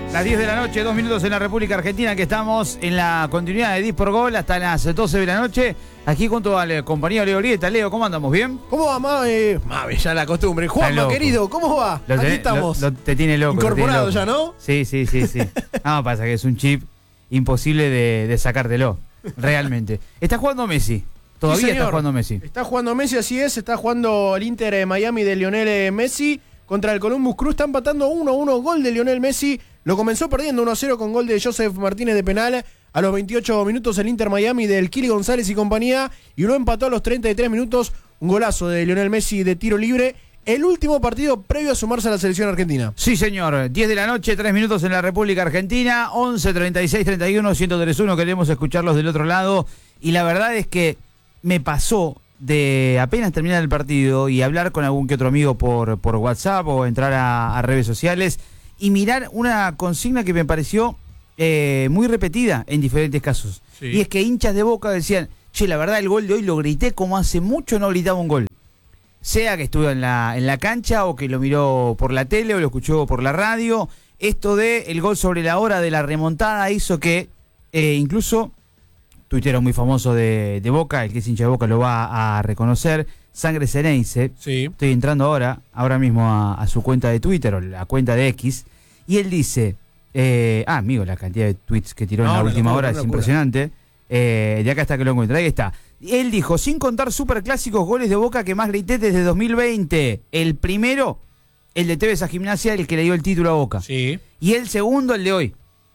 Las 10 de la noche, 2 minutos en la República Argentina, que estamos en la continuidad de 10 por Gol hasta las 12 de la noche. Aquí junto al compañero Leo Grieta. Leo, ¿cómo andamos? ¿Bien? ¿Cómo va, Mabe? Ya la costumbre. Juanma, querido, ¿cómo va? Aquí estamos. Te tiene loco. Incorporado ya, ¿no? Sí. No, pasa que es un chip imposible de sacártelo. Realmente. Está jugando Messi. Todavía está jugando Messi. Está jugando Messi, así es. Está jugando el Inter de Miami de Lionel Messi contra el Columbus Crew. Está empatando 1-1. Gol de Lionel Messi. Lo comenzó perdiendo 1-0 con gol de Joseph Martínez de penal. A los 28 minutos el Inter Miami del Kili González y compañía. Y lo empató a los 33 minutos. Un golazo de Lionel Messi de tiro libre. El último partido previo a sumarse a la selección argentina. Sí, señor. 10 de la noche, 3 minutos en la República Argentina. 11, 36, 31, 103.1. Queremos escucharlos del otro lado. Y la verdad es que me pasó de apenas terminar el partido y hablar con algún que otro amigo por WhatsApp o entrar a redes sociales y mirar una consigna que me pareció muy repetida en diferentes casos. Sí. Y es que hinchas de Boca decían, che, la verdad el gol de hoy lo grité como hace mucho no gritaba un gol. Sea que estuvo en la cancha o que lo miró por la tele o lo escuchó por la radio. Esto de el gol sobre la hora de la remontada hizo que incluso tuitero muy famoso de Boca, el que es hincha de Boca lo va a reconocer, Sangre Ceneice. Sí. Estoy entrando ahora mismo a su cuenta de Twitter o la cuenta de X, y él dice, amigo, la cantidad de tweets que tiró en la última hora es impresionante. De acá hasta que lo encuentro, ahí está. Él dijo, sin contar superclásicos, goles de Boca que más grité desde 2020. El primero, el de Tevez a Gimnasia, el que le dio el título a Boca. Sí. Y el segundo, el de hoy.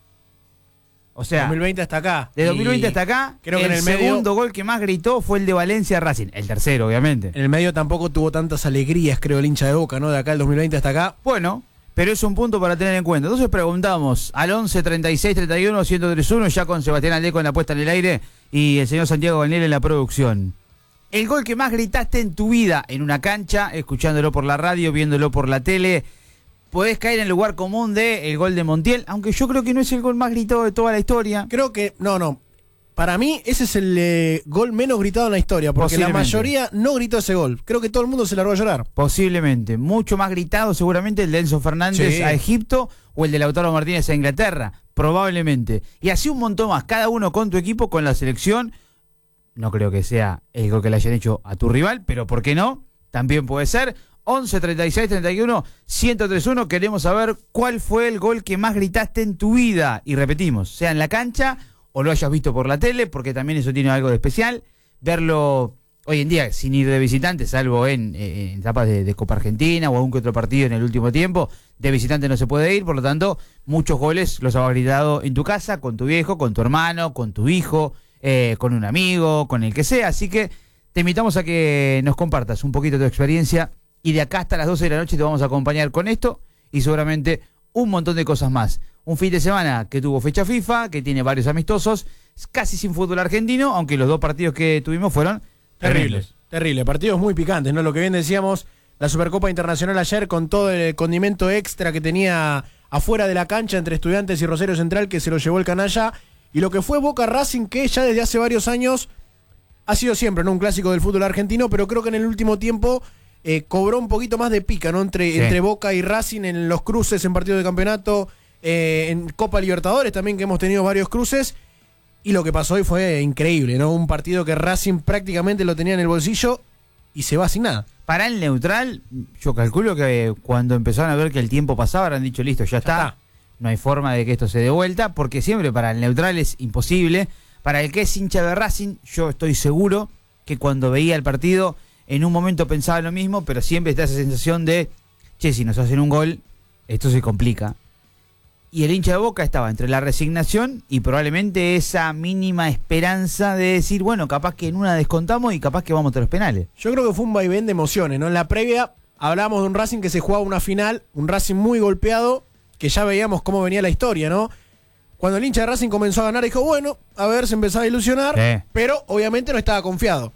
O sea, 2020 hasta acá. De 2020 hasta acá, creo que en el segundo gol que más gritó fue el de Valencia Racing. El tercero, obviamente. En el medio tampoco tuvo tantas alegrías, creo, el hincha de Boca, ¿no? De acá el 2020 hasta acá. Bueno, pero es un punto para tener en cuenta. Entonces preguntamos al 11 36 31 1031, ya con Sebastián Aldeco en la puesta en el aire y el señor Santiago Galniel en la producción. El gol que más gritaste en tu vida en una cancha, escuchándolo por la radio, viéndolo por la tele. Podés caer en el lugar común de el gol de Montiel, aunque yo creo que no es el gol más gritado de toda la historia. Creo que, no. Para mí ese es el gol menos gritado en la historia, porque la mayoría no gritó ese gol. Creo que todo el mundo se largó a llorar. Posiblemente. Mucho más gritado seguramente el de Enzo Fernández a Egipto o el de Lautaro Martínez a Inglaterra. Probablemente. Y así un montón más. Cada uno con tu equipo, con la selección. No creo que sea el gol que le hayan hecho a tu rival, pero ¿por qué no? También puede ser. 11 36 31 1031. Queremos saber cuál fue el gol que más gritaste en tu vida. Y repetimos, sea en la cancha o lo hayas visto por la tele, porque también eso tiene algo de especial. Verlo hoy en día sin ir de visitante, salvo en etapas de Copa Argentina o algún que otro partido en el último tiempo. De visitante no se puede ir, por lo tanto, muchos goles los habrás gritado en tu casa, con tu viejo, con tu hermano, con tu hijo, con un amigo, con el que sea. Así que te invitamos a que nos compartas un poquito de tu experiencia. Y de acá hasta las 12 de la noche te vamos a acompañar con esto y seguramente un montón de cosas más. Un fin de semana que tuvo fecha FIFA, que tiene varios amistosos, casi sin fútbol argentino, aunque los dos partidos que tuvimos fueron terribles. Terrible, partidos muy picantes, ¿no? Lo que bien decíamos, la Supercopa Internacional ayer con todo el condimento extra que tenía afuera de la cancha entre Estudiantes y Rosario Central, que se lo llevó el canalla. Y lo que fue Boca Racing, que ya desde hace varios años ha sido siempre, ¿no?, un clásico del fútbol argentino, pero creo que en el último tiempo cobró un poquito más de pica, ¿no? Entre Boca y Racing en los cruces en partido de campeonato, en Copa Libertadores también, que hemos tenido varios cruces. Y lo que pasó hoy fue increíble, ¿no? Un partido que Racing prácticamente lo tenía en el bolsillo y se va sin nada. Para el neutral, yo calculo que cuando empezaron a ver que el tiempo pasaba, habrán dicho, listo, ya está. No hay forma de que esto se dé vuelta, porque siempre para el neutral es imposible. Para el que es hincha de Racing, yo estoy seguro que cuando veía el partido, en un momento pensaba lo mismo, pero siempre está esa sensación de, che, si nos hacen un gol, esto se complica. Y el hincha de Boca estaba entre la resignación y probablemente esa mínima esperanza de decir, bueno, capaz que en una descontamos y capaz que vamos a los penales. Yo creo que fue un vaivén de emociones, ¿no? En la previa hablábamos de un Racing que se jugaba una final, un Racing muy golpeado, que ya veíamos cómo venía la historia, ¿no? Cuando el hincha de Racing comenzó a ganar, dijo, bueno, a ver, se empezaba a ilusionar, pero obviamente no estaba confiado.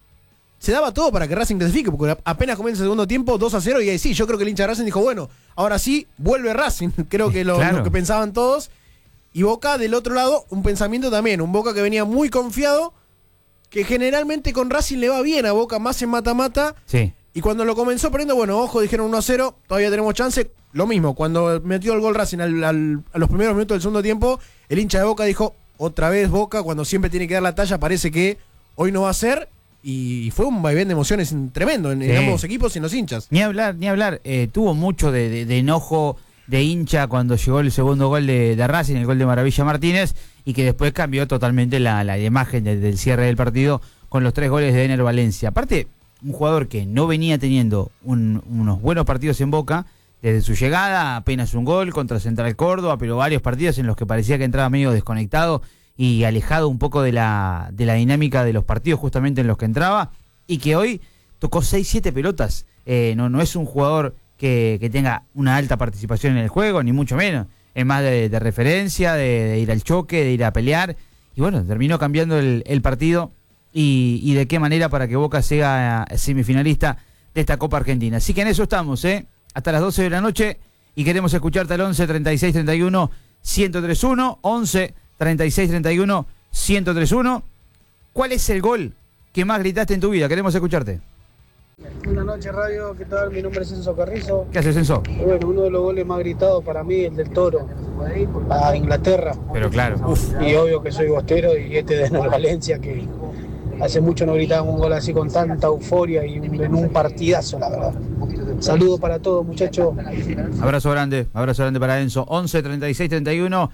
Se daba todo para que Racing clasifique, porque apenas comienza el segundo tiempo, 2-0, y ahí sí, yo creo que el hincha de Racing dijo, bueno, ahora sí, vuelve Racing, creo que lo que pensaban todos. Y Boca, del otro lado, un pensamiento también, un Boca que venía muy confiado, que generalmente con Racing le va bien a Boca, más en mata-mata. Sí. Y cuando lo comenzó perdiendo, bueno, ojo, dijeron 1-0, todavía tenemos chance, lo mismo, cuando metió el gol Racing a los primeros minutos del segundo tiempo, el hincha de Boca dijo, otra vez Boca, cuando siempre tiene que dar la talla, parece que hoy no va a ser, y fue un vaivén de emociones tremendo en ambos equipos y en los hinchas. Ni hablar, tuvo mucho de enojo de hincha cuando llegó el segundo gol de Racing, el gol de Maravilla Martínez, y que después cambió totalmente la imagen del cierre del partido con los 3 goles de Ener Valencia. Aparte, un jugador que no venía teniendo unos buenos partidos en Boca, desde su llegada, apenas un gol contra Central Córdoba, pero varios partidos en los que parecía que entraba medio desconectado y alejado un poco de la dinámica de los partidos justamente en los que entraba, y que hoy tocó 6-7 pelotas. No es un jugador que tenga una alta participación en el juego, ni mucho menos. Es más de referencia, de ir al choque, de ir a pelear, y bueno, terminó cambiando el partido, y de qué manera para que Boca sea semifinalista de esta Copa Argentina. Así que en eso estamos, hasta las 12 de la noche, y queremos escucharte al 11 36 31 1031, 11 36 31 1031. ¿Cuál es el gol que más gritaste en tu vida? Queremos escucharte. Buenas noches, Radio, ¿qué tal? Mi nombre es Enzo Carrizo. ¿Qué haces, Enzo? Y bueno, uno de los goles más gritados para mí, el del Toro, a Inglaterra. Pero claro. Y obvio que soy bostero, y de Ener Valencia, que hace mucho no gritábamos un gol así con tanta euforia y en un partidazo, la verdad. Saludos para todos, muchachos. Abrazo grande para Enzo. 11 36 31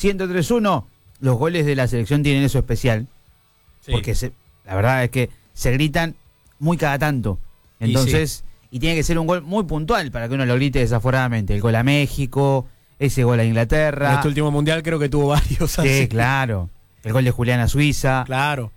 1031. Los goles de la selección tienen eso especial, porque la verdad es que se gritan muy cada tanto. Entonces, y tiene que ser un gol muy puntual para que uno lo grite desaforadamente. El gol a México, ese gol a Inglaterra. En este último mundial creo que tuvo varios así. Sí, claro. El gol de Julián a Suiza. Claro.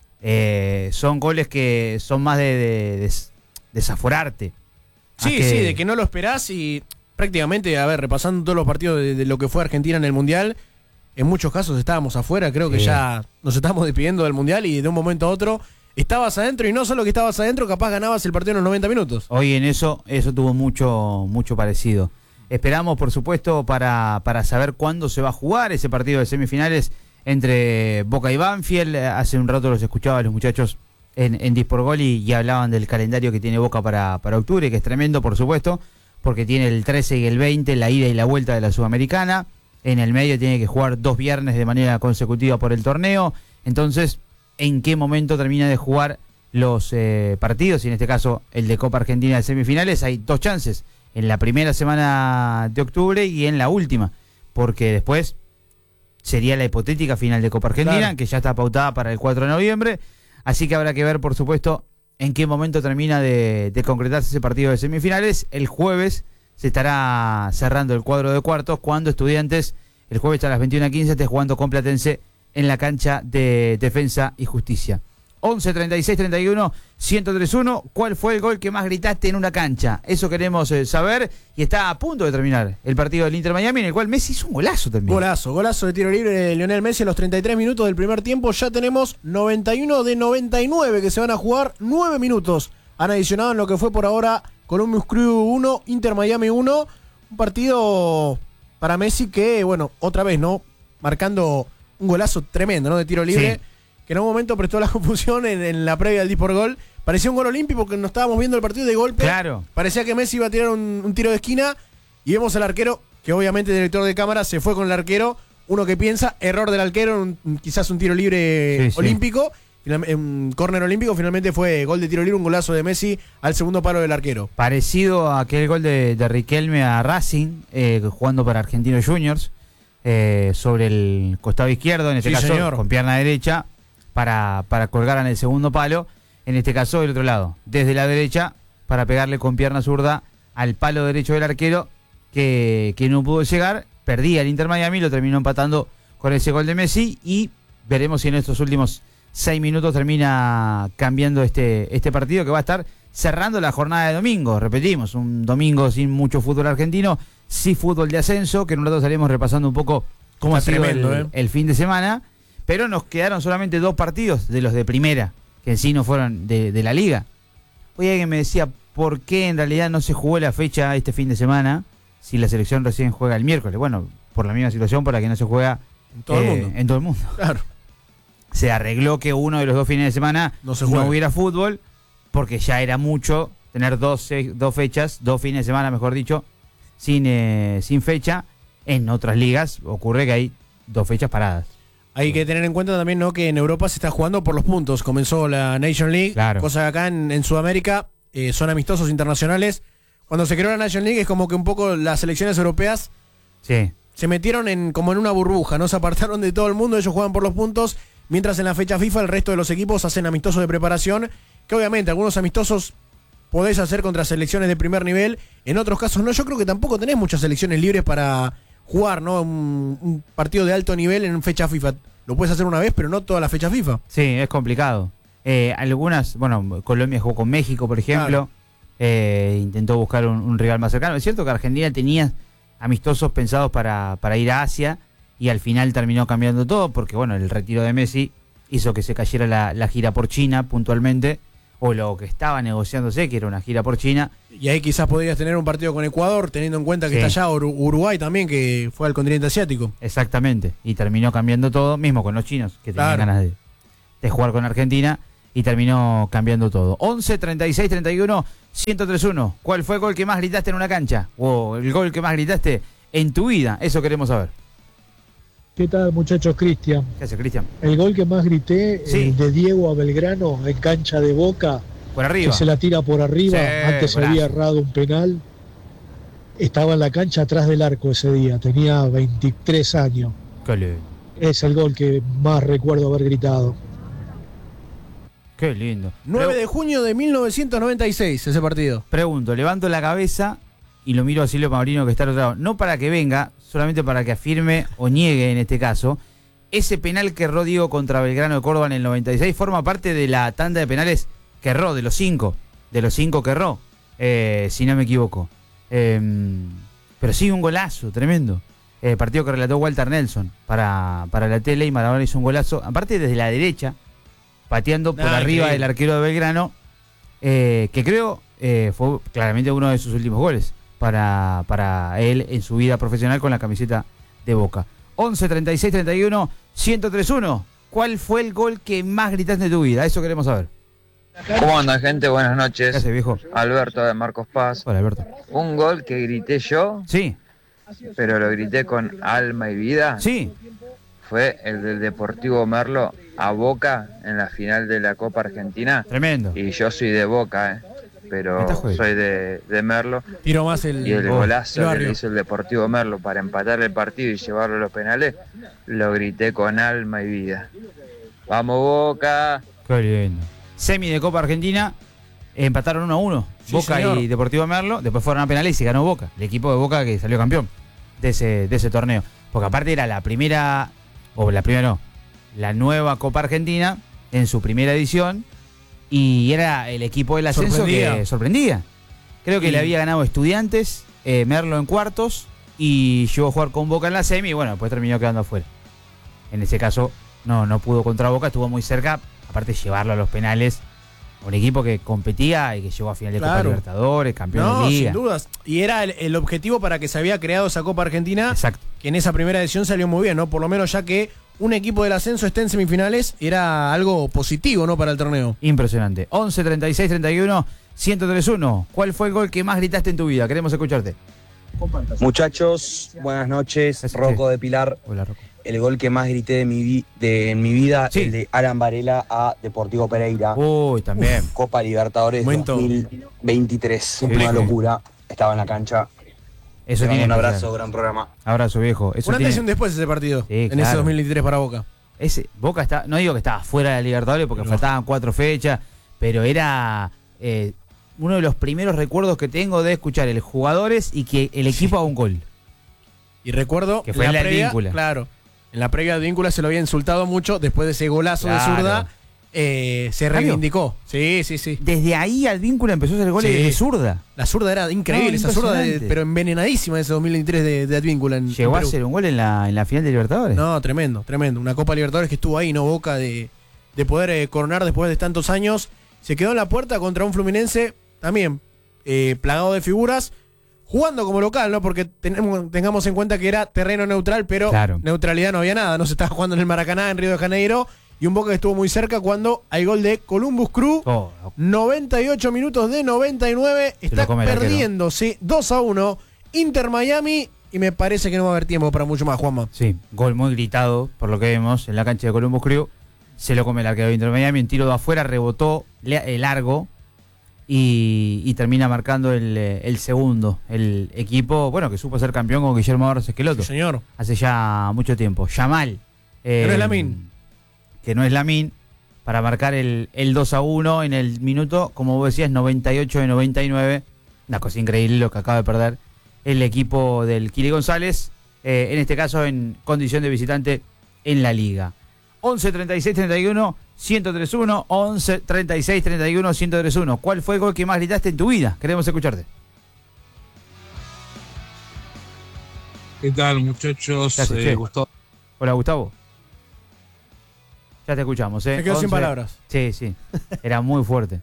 Son goles que son más de desaforarte. Sí, de que no lo esperás, y prácticamente, a ver, repasando todos los partidos de lo que fue Argentina en el mundial, en muchos casos estábamos afuera, creo que ya nos estábamos despidiendo del mundial, y de un momento a otro estabas adentro, y no solo que estabas adentro, capaz ganabas el partido en los 90 minutos. Hoy en eso tuvo mucho parecido. Esperamos, por supuesto, para saber cuándo se va a jugar ese partido de semifinales entre Boca y Banfield. Hace un rato los escuchaba a los muchachos en Dispor y hablaban del calendario que tiene Boca para octubre, que es tremendo, por supuesto, porque tiene el 13 y el 20, la ida y la vuelta de la Sudamericana. En el medio tiene que jugar 2 viernes de manera consecutiva por el torneo. Entonces, ¿en qué momento termina de jugar los partidos? Y en este caso, el de Copa Argentina de semifinales, hay 2 chances. En la primera semana de octubre y en la última. Porque después sería la hipotética final de Copa Argentina, claro, que ya está pautada para el 4 de noviembre. Así que habrá que ver, por supuesto, en qué momento termina de concretarse ese partido de semifinales. El jueves se estará cerrando el cuadro de cuartos, cuando Estudiantes, el jueves a las 21:15, esté jugando con Platense en la cancha de Defensa y Justicia. 11 36 31 1031. ¿Cuál fue el gol que más gritaste en una cancha? Eso queremos saber. Y está a punto de terminar el partido del Inter Miami, en el cual Messi hizo un golazo también. Golazo de tiro libre de Lionel Messi a los 33 minutos del primer tiempo. Ya tenemos 91 de 99 que se van a jugar. 9 minutos han adicionado en lo que fue por ahora Columbus Crew 1, Inter Miami 1. Un partido para Messi que, bueno, otra vez, ¿no? Marcando un golazo tremendo, ¿no? De tiro libre. Sí. Que en un momento prestó la confusión en la previa del Dispor Gol. Parecía un gol olímpico porque no estábamos viendo el partido de golpe. Claro. Parecía que Messi iba a tirar un tiro de esquina, y vemos al arquero, que obviamente el director de cámara se fue con el arquero. Uno que piensa, error del arquero, quizás un tiro libre olímpico. Un córner olímpico, finalmente fue gol de tiro libre, un golazo de Messi al segundo palo del arquero. Parecido a aquel gol de Riquelme a Racing, jugando para Argentinos Juniors, sobre el costado izquierdo, en este caso, señor, con pierna derecha, para colgar en el segundo palo. En este caso, del otro lado, desde la derecha, para pegarle con pierna zurda al palo derecho del arquero, que no pudo llegar. Perdía el Inter Miami, lo terminó empatando con ese gol de Messi, y veremos si en estos últimos 6 minutos termina cambiando este partido, que va a estar cerrando la jornada de domingo. Repetimos, un domingo sin mucho fútbol argentino, sí fútbol de ascenso, que en un rato estaremos repasando un poco cómo está ha sido tremendo, el fin de semana. Pero nos quedaron solamente 2 partidos de los de primera, que en sí no fueron de la liga. Hoy alguien me decía, ¿por qué en realidad no se jugó la fecha este fin de semana si la selección recién juega el miércoles? Bueno, por la misma situación por la que no se juega en todo el mundo. Claro. Se arregló que uno de los 2 fines de semana no hubiera fútbol, porque ya era mucho tener 2 fechas, 2 fines de semana, mejor dicho, sin fecha. En otras ligas ocurre que hay 2 fechas paradas. Hay que tener en cuenta también, ¿no?, que en Europa se está jugando por los puntos. Comenzó la Nation League, claro. Cosa que acá en Sudamérica son amistosos internacionales. Cuando se creó la Nation League es como que un poco las selecciones europeas se metieron como en una burbuja, ¿no? Se apartaron de todo el mundo, ellos juegan por los puntos, mientras en la fecha FIFA el resto de los equipos hacen amistosos de preparación, que obviamente algunos amistosos podés hacer contra selecciones de primer nivel, en otros casos no. Yo creo que tampoco tenés muchas selecciones libres para jugar, ¿no?, un partido de alto nivel en fecha FIFA. Lo puedes hacer una vez, pero no toda la fecha FIFA. Sí, es complicado. Algunas, Colombia jugó con México, por ejemplo. Claro. Intentó buscar un rival más cercano. Es cierto que Argentina tenía amistosos pensados para ir a Asia y al final terminó cambiando todo porque, el retiro de Messi hizo que se cayera la gira por China puntualmente, o lo que estaba negociándose, que era una gira por China. Y ahí quizás podrías tener un partido con Ecuador, teniendo en cuenta que está allá Uruguay también, que fue al continente asiático. Exactamente, y terminó cambiando todo, mismo con los chinos, que tenían ganas de jugar con Argentina, y terminó cambiando todo. 11, 36, 31, 103-1. ¿Cuál fue el gol que más gritaste en una cancha? O el gol que más gritaste en tu vida, eso queremos saber. ¿Qué tal, muchachos? Cristian. ¿Qué hace, Cristian? El gol que más grité, el de Diego a Belgrano en cancha de Boca. Por arriba. Que se la tira por arriba. Antes se había errado un penal. Estaba en la cancha atrás del arco ese día. Tenía 23 años. Qué lindo. Es el gol que más recuerdo haber gritado. Qué lindo. 9 de junio de 1996 ese partido. Pregunto, levanto la cabeza y lo miro a Silvio Paulino, que está al otro lado. No para que venga, solamente para que afirme o niegue en este caso. Ese penal que erró Diego contra Belgrano de Córdoba en el 96 forma parte de la tanda de penales que erró, de los 5 que erró, si no me equivoco. Pero sí, un golazo tremendo. Partido que relató Walter Nelson para la tele, y Maradona hizo un golazo, aparte desde la derecha, pateando por arriba del arquero de Belgrano, que creo fue claramente uno de sus últimos goles para él en su vida profesional con la camiseta de Boca. 11, 36, 31, 103-1. ¿Cuál fue el gol que más gritaste de tu vida? Eso queremos saber. ¿Cómo anda, gente? Buenas noches. ¿Qué haces, viejo? Alberto de Marcos Paz. Hola, Alberto. Un gol que grité yo, Sí, pero lo grité con alma y vida. sí. Fue el del Deportivo Merlo a Boca en la final de la Copa Argentina. Tremendo. Y yo soy de Boca, pero soy de Merlo. Tiro más Y el golazo que le hizo el Deportivo Merlo para empatar el partido y llevarlo a los penales, lo grité con alma y vida. ¡Vamos, Boca! Qué lindo. Semi de Copa Argentina, empataron 1-1. Sí, Boca señor. y Deportivo Merlo. Después fueron a penales y se ganó Boca, el equipo de Boca que salió campeón de ese torneo. Porque aparte era la nueva Copa Argentina en su primera edición, y era el equipo del ascenso que sorprendía. Creo que le había ganado Estudiantes, Merlo en cuartos, y llegó a jugar con Boca en la semi, y después terminó quedando afuera. En ese caso no pudo contra Boca, estuvo muy cerca, aparte llevarlo a los penales, un equipo que competía y que llegó a final de Copa Libertadores, campeón de Liga. Sin dudas. Y era el objetivo para que se había creado esa Copa Argentina. Exacto. Que en esa primera edición salió muy bien, ¿no? Por lo menos ya que un equipo del ascenso esté en semifinales, era algo positivo, ¿no?, para el torneo. Impresionante. 11, 36, 31, 103-1. ¿Cuál fue el gol que más gritaste en tu vida? Queremos escucharte. Muchachos, buenas noches. Rocco de Pilar. Hola, Rocco. El gol que más grité en mi vida, el de Alan Varela a Deportivo Pereira. Uy, también. Copa Libertadores 2023. Una locura. Estaba en la cancha. Eso tiene un abrazo, gran programa. Abrazo, viejo. Un antes y un después ese partido. En ese 2023 para Boca. Boca no digo que estaba fuera de la Libertadores porque faltaban 4 fechas, pero era uno de los primeros recuerdos que tengo de escuchar el jugadores y que el equipo haga un gol. Y recuerdo que fue en la Advíncula. Claro, en la previa Advíncula se lo había insultado mucho. Después de ese golazo de zurda, se reivindicó. Sí. Desde ahí Advíncula empezó a hacer goles de zurda. La zurda era increíble, esa zurda, pero envenenadísima ese 2023 de Advíncula. ¿Llegó a hacer un gol en la final de Libertadores? No, tremendo. Una Copa Libertadores que estuvo ahí, no Boca, de poder coronar después de tantos años. Se quedó en la puerta contra un Fluminense también plagado de figuras, jugando como local, ¿no? Porque tengamos en cuenta que era terreno neutral, pero neutralidad no había nada. No se estaba jugando en el Maracaná, en Río de Janeiro. Y un Boca que estuvo muy cerca cuando hay gol de Columbus Crew. 98 minutos de 99. Está perdiendo 2-1 Inter Miami y me parece que no va a haber tiempo para mucho más, Juanma. Sí, gol muy gritado, por lo que vemos en la cancha de Columbus Crew. Se lo come el arquero de Inter Miami, un tiro de afuera, rebotó largo y termina marcando el segundo. El equipo, bueno, que supo ser campeón con Guillermo Barros Esqueloto. Sí, señor. Hace ya mucho tiempo. Yamal. Que no es Lamine. Que no es Lamine. Para marcar el 2-1 en el minuto, como vos decías, 98 de 99. Una cosa increíble lo que acaba de perder el equipo del Kili González, en este caso en condición de visitante en la liga. 11 36 31 1031, 11 36 31 1031. ¿Cuál fue el gol que más gritaste en tu vida? Queremos escucharte. ¿Qué tal, muchachos? Gustavo. Hola, Gustavo. Ya te escuchamos, ¿eh? Se quedó sin palabras. Sí. Era muy fuerte.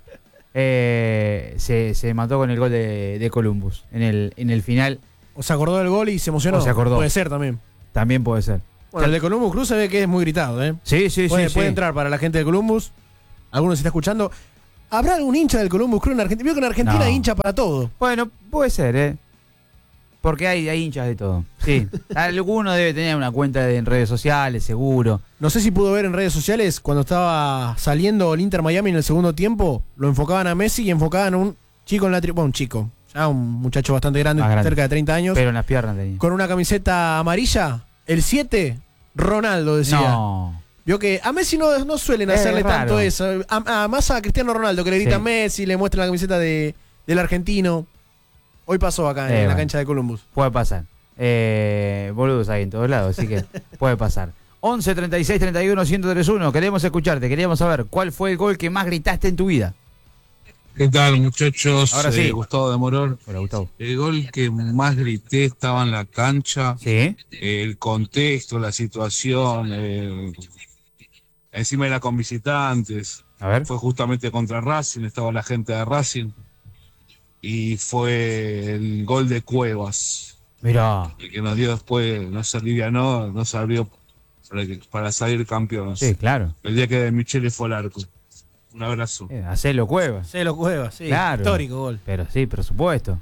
Se mató con el gol de Columbus en el final. ¿O se acordó del gol y se emocionó? O se acordó. Puede ser también. También puede ser. Bueno, el de Columbus Crew se ve que es muy gritado, ¿eh? Sí. Puede entrar para la gente de Columbus. Algunos se está escuchando. ¿Habrá algún hincha del Columbus Crew en Argentina? Veo que en Argentina hay hincha para todo. Bueno, puede ser, ¿eh? Porque hay hinchas de todo. Sí. Alguno debe tener una cuenta en redes sociales, seguro. No sé si pudo ver en redes sociales cuando estaba saliendo el Inter Miami en el segundo tiempo. Lo enfocaban a Messi y enfocaban a un chico en la tribuna. Bueno, un chico. Ya un muchacho bastante grande, cerca de 30 años. Pero en las piernas tenía. Con una camiseta amarilla. El 7, Ronaldo decía. No. Vio que a Messi no suelen hacerle tanto eso. Más a Cristiano Ronaldo, que le grita Messi, le muestra la camiseta del argentino. Hoy pasó acá en la cancha de Columbus. Puede pasar. Boludos hay en todos lados, así que puede pasar. 11 36 31 1031. Queremos escucharte, queríamos saber cuál fue el gol que más gritaste en tu vida. ¿Qué tal, muchachos? Ahora sí. Gustavo de Morón. Hola, Gustavo. El gol que más grité estaba en la cancha. Sí. El contexto, la situación. Encima era con visitantes. A ver. Fue justamente contra Racing, estaba la gente de Racing. Y fue el gol de Cuevas. Mirá. El que nos dio después, nos alivianó, nos abrió para salir campeones. Sí, claro. El día que de Michele fue al arco. Un abrazo. Hacelo Cuevas. Hacelo Cuevas, sí. Claro. Histórico gol. Pero sí, por supuesto.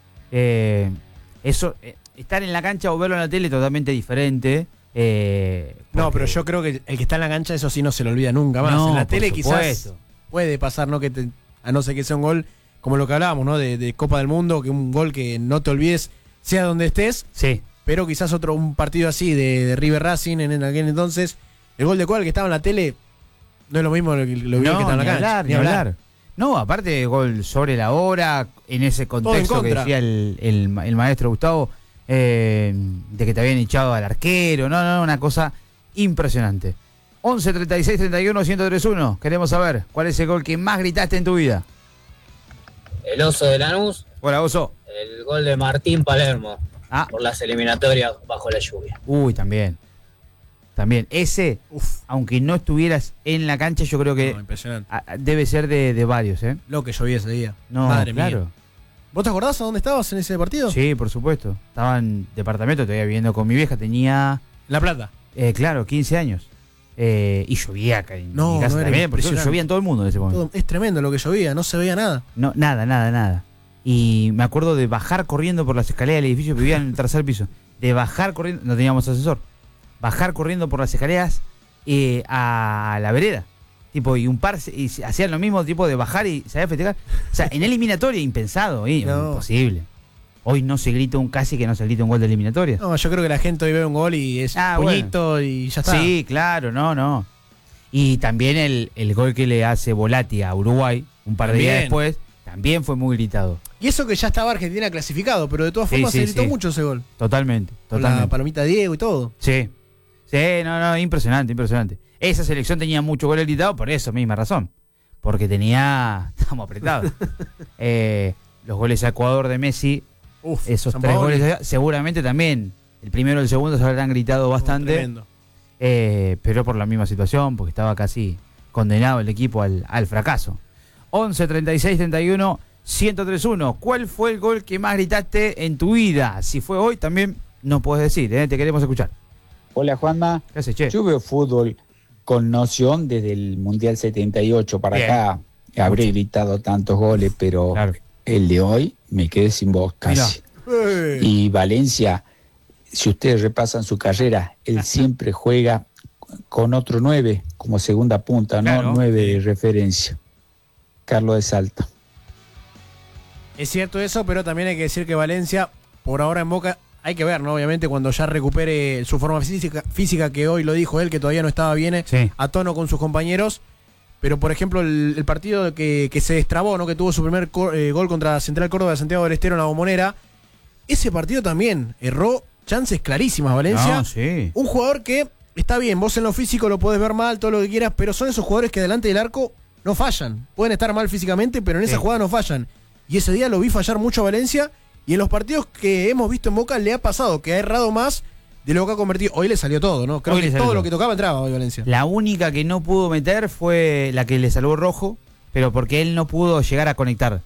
Eso, estar en la cancha o verlo en la tele es totalmente diferente. No, pero yo creo que el que está en la cancha, eso sí no se lo olvida nunca más. No, en la tele por quizás supuesto. puede pasar, ¿no? A no ser que sea un gol como lo que hablábamos, ¿no? De Copa del Mundo, que un gol que no te olvides, sea donde estés. Sí. Pero quizás un partido así de River Racing en aquel entonces, el gol de Cual que estaba en la tele, no es lo mismo lo que estaba en la cancha. Ni hablar. No, aparte gol sobre la hora, en ese contexto que decía el maestro Gustavo, de que te habían echado al arquero, no, una cosa impresionante. 11 36 31 1031. Queremos saber cuál es el gol que más gritaste en tu vida. El Oso de Lanús. Hola, Oso. El gol de Martín Palermo. Por las eliminatorias bajo la lluvia. Uy, también. Ese, aunque no estuvieras en la cancha, yo creo que impresionante. Debe ser de varios, ¿eh? Lo que llovía ese día. No, madre claro. mía. ¿Vos te acordás a dónde estabas en ese partido? Sí, por supuesto. Estaba en departamento, todavía viviendo con mi vieja, tenía... La Plata. Claro, 15 años. Y llovía acá en mi casa también, porque llovía en todo el mundo en ese momento. Es tremendo lo que llovía, no se veía nada. No, nada. Y me acuerdo de bajar corriendo por las escaleras del edificio, vivía en el tercer piso. De bajar corriendo, no teníamos ascensor. Bajar corriendo por las escaleras a la vereda. Tipo, y un par y hacían lo mismo, tipo de bajar y saber festejar. O sea, en eliminatoria, impensado, imposible. Hoy no se grita casi que no se grita un gol de eliminatoria. No, yo creo que la gente hoy ve un gol y es puñito y ya está. Sí, claro, no. Y también el gol que le hace Volati a Uruguay, un par de días después, también fue muy gritado. Y eso que ya estaba Argentina clasificado, pero de todas formas se gritó mucho ese gol. Totalmente. Con la palomita de Diego y todo. Sí, no, impresionante. Esa selección tenía mucho gol gritado por esa misma razón. Porque estamos apretados. Los goles a Ecuador de Messi, esos tres goles, seguramente también, el primero y el segundo se habrán gritado bastante. Tremendo. Pero por la misma situación, porque estaba casi condenado el equipo al fracaso. 11 36 31 1031. ¿Cuál fue el gol que más gritaste en tu vida? Si fue hoy, también nos puedes decir, te queremos escuchar. Hola, Juanma. ¿Qué haces, che? Yo veo fútbol con noción desde el Mundial 78 para acá. Habré gritado tantos goles, pero el de hoy me quedé sin voz casi. Y Valencia, si ustedes repasan su carrera, él siempre juega con otro 9 como segunda punta, ¿no? Claro. 9 de referencia. Carlos de Salta. Es cierto eso, pero también hay que decir que Valencia, por ahora en Boca, hay que ver, ¿no? Obviamente cuando ya recupere su forma física, que hoy lo dijo él, que todavía no estaba bien a tono con sus compañeros. Pero, por ejemplo, el partido que se destrabó, ¿no? Que tuvo su primer gol contra Central Córdoba de Santiago del Estero en la Bombonera. Ese partido también erró chances clarísimas, Valencia. No, sí. Un jugador que, está bien, vos en lo físico lo podés ver mal, todo lo que quieras, pero son esos jugadores que delante del arco no fallan. Pueden estar mal físicamente, pero en esa jugada no fallan. Y ese día lo vi fallar mucho a Valencia. Y en los partidos que hemos visto en Boca le ha pasado que ha errado más de lo que ha convertido. Hoy le salió todo, ¿no? Creo que todo lo que tocaba entraba hoy Valencia. La única que no pudo meter fue la que le salvó Rojo, pero porque él no pudo llegar a conectar.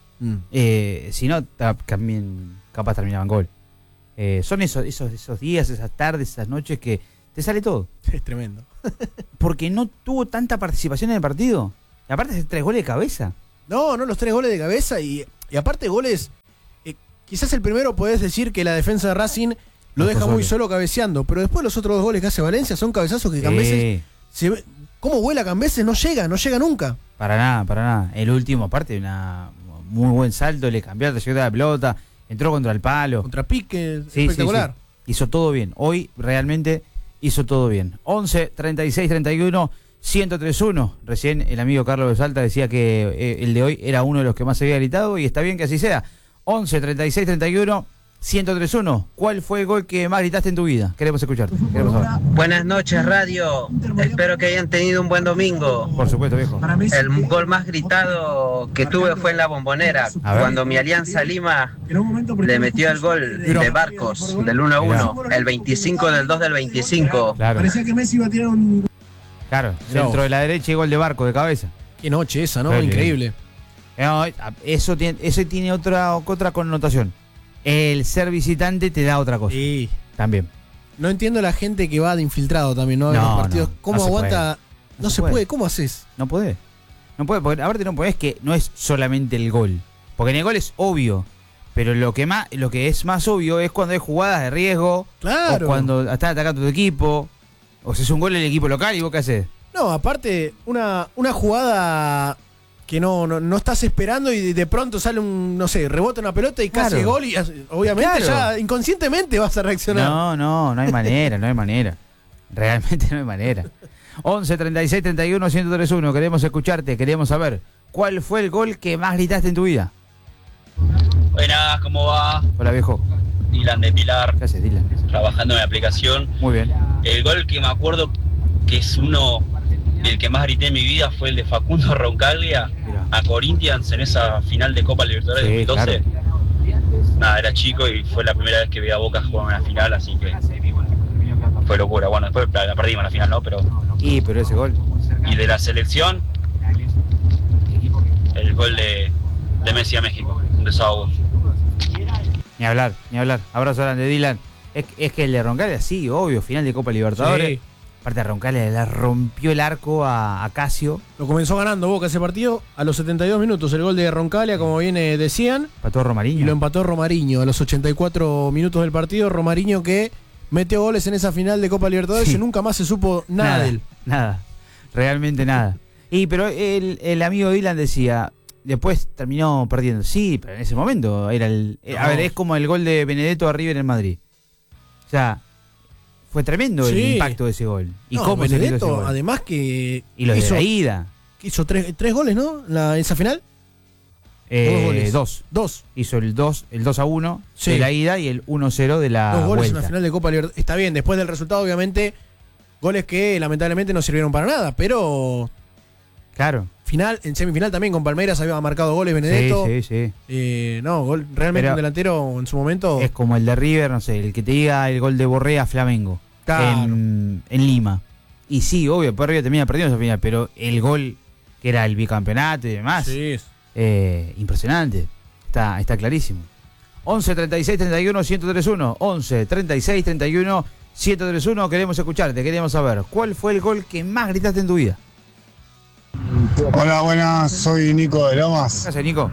Si no, también capaz terminaba en gol. Son esos días, esas tardes, esas noches que te sale todo. Es tremendo. Porque no tuvo tanta participación en el partido. Y aparte hace 3 goles de cabeza. No, los 3 goles de cabeza y aparte goles. Quizás el primero podés decir que la defensa de Racing lo deja muy solo cabeceando, pero después los otros 2 goles que hace Valencia son cabezazos que Cambeses, ¿cómo vuela Cambeses? No llega nunca. Para nada. El último, aparte, muy buen salto, le cambió la trayectoria de la pelota, entró contra el palo. Contra Pique, espectacular. Sí. Hizo todo bien. Hoy realmente hizo todo bien. 11, 36, 31, 103-1. Recién el amigo Carlos de Salta decía que el de hoy era uno de los que más se había gritado y está bien que así sea. 11, 36, 31, 103-1. ¿Cuál fue el gol que más gritaste en tu vida? Queremos escucharte. Buenas noches, radio. Espero que hayan tenido un buen domingo. Por supuesto, viejo. El gol más gritado que tuve fue en la Bombonera, cuando mi Alianza Lima le metió el gol de Barcos, del 1-1, el 25 del 2 del 25. Claro. Parecía que Messi iba a tirar un... Claro, centro de la derecha y gol de Barco de cabeza. Qué noche esa, ¿no? Increíble. No, eso tiene otra connotación. El ser visitante te da otra cosa. Sí. También. No entiendo la gente que va de infiltrado también, ¿no? En los partidos. ¿Cómo aguanta? No se puede. ¿Cómo haces? No podés, porque aparte no podés, que no es solamente el gol. Porque en el gol es obvio. Pero lo que es más obvio es cuando hay jugadas de riesgo. Claro. O cuando estás atacando tu equipo. O si es un gol del equipo local y vos qué haces. No, aparte, una jugada que no estás esperando y de pronto sale rebota una pelota y casi gol y obviamente ya inconscientemente vas a reaccionar. No hay manera. Realmente no hay manera. 11, 36, 31, 103-1. Queremos escucharte, queremos saber cuál fue el gol que más gritaste en tu vida. Buenas, ¿cómo va? Hola, viejo. Dylan de Pilar. ¿Qué haces, Dylan? Trabajando en la aplicación. Muy bien. El gol que me acuerdo que es uno del que más grité en mi vida fue el de Facundo Roncaglia a Corinthians en esa final de Copa Libertadores de 2012. Claro. Nada, era chico y fue la primera vez que vi a Boca jugar en una final, así que fue locura. Bueno, después la perdimos en la final, ¿no? Pero ese gol. Y de la selección, el gol de Messi a México, un desahogo. Ni hablar. Abrazo grande, Dylan. Es que el de Roncaglia, sí, obvio, final de Copa Libertadores. Sí. Aparte de Roncaglia, le rompió el arco a Casio. Lo comenzó ganando Boca ese partido a los 72 minutos. El gol de Roncaglia, como bien decían. Empató Romarinho. Y lo empató Romarinho a los 84 minutos del partido. Romarinho que metió goles en esa final de Copa Libertadores y nunca más se supo nada de él. Nada, realmente nada. Pero el amigo Dylan decía, después terminó perdiendo. Sí, pero en ese momento era a ver, es como el gol de Benedetto a River en Madrid. O sea, fue tremendo el impacto de ese gol. Y cómo Benedetto, ese gol. además que y los de la ida. Hizo tres goles, ¿no? En esa final. Dos. Hizo el 2-1 de la ida y el 1-0 de la vuelta. 2 goles en la final de Copa Libertadores. Está bien, después del resultado, obviamente, goles que lamentablemente no sirvieron para nada, pero... Claro. En semifinal también con Palmeiras había marcado goles Benedetto. Sí. Realmente un delantero en su momento. Es como el de River, no sé, el que te diga el gol de Borré a Flamengo. Claro. En Lima. Y sí, obvio, por River termina perdiendo esa final, pero el gol que era el bicampeonato y demás. Sí. Impresionante. Está clarísimo. 11, 36, 31, 103-1. 11, 36, 31, 103-1. Queremos escucharte, queremos saber cuál fue el gol que más gritaste en tu vida. Hola, buenas, soy Nico de Lomas. ¿Qué haces, Nico?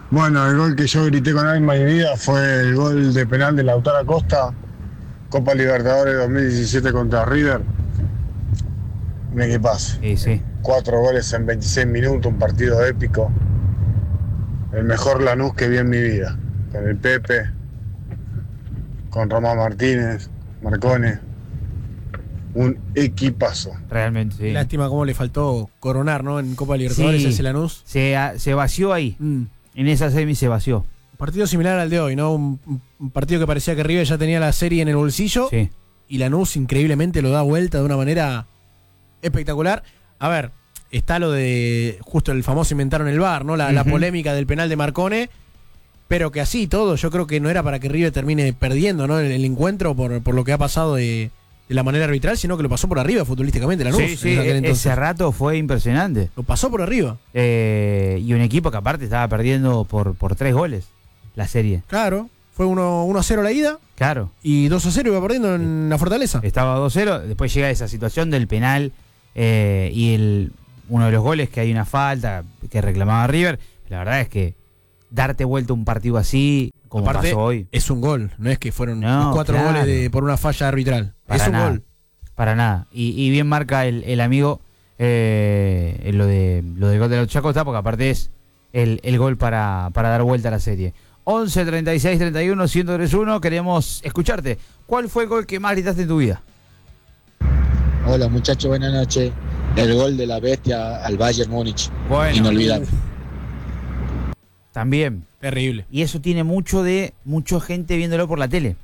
Bueno, el gol que yo grité con alma y vida fue el gol de penal de Lautaro Acosta, Copa Libertadores 2017 contra River. Un equipazo. Sí. 4 goles en 26 minutos, un partido épico. El mejor Lanús que vi en mi vida. Con el Pepe, con Román Martínez, Marcone. Un equipazo. Realmente, sí. Lástima cómo le faltó coronar, ¿no? En Copa Libertadores ese Lanús. Se vació ahí. En esa semi se vació. Partido similar al de hoy, ¿no? Un partido que parecía que River ya tenía la serie en el bolsillo. Sí. Y Lanús increíblemente lo da vuelta de una manera espectacular. A ver, está lo de justo el famoso inventaron el VAR, ¿no? La polémica del penal de Marcone. Pero que así todo, yo creo que no era para que River termine perdiendo, ¿no? El encuentro por lo que ha pasado de la manera arbitral, sino que lo pasó por arriba futbolísticamente Lanús. Sí, ese rato fue impresionante. Lo pasó por arriba. Y un equipo que aparte estaba perdiendo por 3 goles la serie. Claro, fue 1-0 la ida. Claro. Y 2-0 iba perdiendo en la Fortaleza. Estaba 2-0, después llega esa situación del penal y uno de los goles que hay una falta que reclamaba River. La verdad es que darte vuelta un partido así, como aparte, pasó hoy. Es un gol, no es que fueron 4 goles por una falla arbitral. Para es un nada, gol. Para nada. Y bien marca el amigo lo del gol de la Chacosta, porque aparte es el gol para dar vuelta a la serie. 11 36 31 1031, queremos escucharte. ¿Cuál fue el gol que más gritaste en tu vida? Hola muchachos, buenas noches. El gol de la bestia al Bayern Múnich. Bueno, inolvidable. También. Terrible. Y eso tiene mucha gente viéndolo por la tele.